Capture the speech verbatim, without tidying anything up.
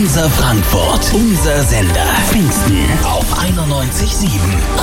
Unser Frankfurt, unser Sender. Pfingsten auf einundneunzig Komma sieben.